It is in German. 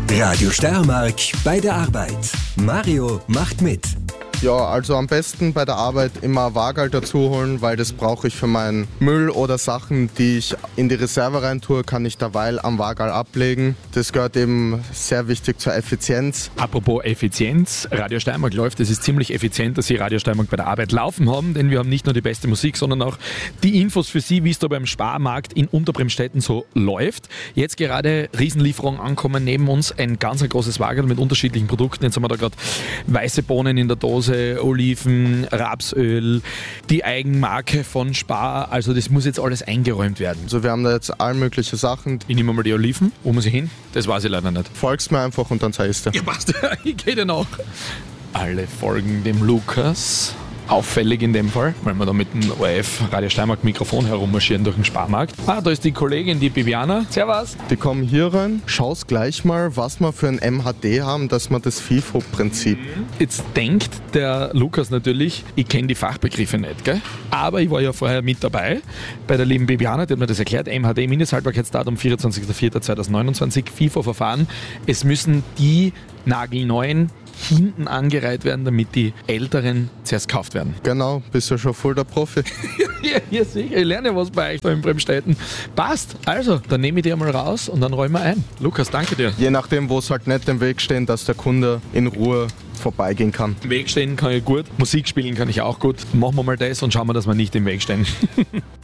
Radio Steiermark bei der Arbeit. Mario macht mit. Ja, also am besten bei der Arbeit immer ein Waagerl dazu holen, weil das brauche ich für meinen Müll oder Sachen, die ich in die Reserve rein tue, kann ich derweil am Waagerl ablegen. Das gehört eben sehr wichtig zur Effizienz. Apropos Effizienz, Radio Steiermark läuft. Es ist ziemlich effizient, dass Sie Radio Steiermark bei der Arbeit laufen haben, denn wir haben nicht nur die beste Musik, sondern auch die Infos für Sie, wie es da beim Sparmarkt in Unterbremstetten so läuft. Jetzt gerade Riesenlieferung ankommen, neben uns ein ganz großes Waagerl mit unterschiedlichen Produkten. Jetzt haben wir da gerade weiße Bohnen in der Dose, Oliven, Rapsöl, die Eigenmarke von Spar. Also das muss jetzt alles eingeräumt werden. Also wir haben da jetzt all mögliche Sachen. Ich nehme mal die Oliven. Wo muss ich hin? Das weiß ich leider nicht. Folgst mir einfach und dann zeigst du. Ja, passt. Ich gehe dann auch. Alle folgen dem Lukas. Auffällig in dem Fall, weil wir da mit dem ORF Radio Steiermark Mikrofon herummarschieren durch den Sparmarkt. Da ist die Kollegin, die Bibiana. Servus. Die kommen hier rein. Schaust gleich mal, was wir für ein MHD haben, dass wir das FIFO-Prinzip. Jetzt denkt der Lukas natürlich, ich kenne die Fachbegriffe nicht, gell? Aber ich war ja vorher mit dabei bei der lieben Bibiana, die hat mir das erklärt. MHD, Mindesthaltbarkeitsdatum 24.04.2029, FIFO-Verfahren. Es müssen die nagelneuen hinten angereiht werden, damit die älteren zuerst gekauft werden. Genau, bist du schon voll der Profi. Ja, sicher. Ich lerne ja was bei euch da in Bremstetten. Passt. Also, dann nehme ich die einmal raus und dann räumen wir ein. Lukas, danke dir. Je nachdem, wo es halt nicht im Weg stehen, dass der Kunde in Ruhe vorbeigehen kann. Im Weg stehen kann ich gut, Musik spielen kann ich auch gut. Machen wir mal das und schauen wir, dass wir nicht im Weg stehen.